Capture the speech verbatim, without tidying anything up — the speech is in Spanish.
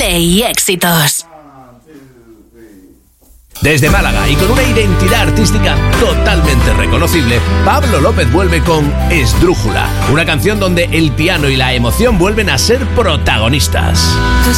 Play Éxitos. Desde Málaga y con una identidad artística totalmente reconocible, Pablo López vuelve con Esdrújula, una canción donde el piano y la emoción vuelven a ser protagonistas. Te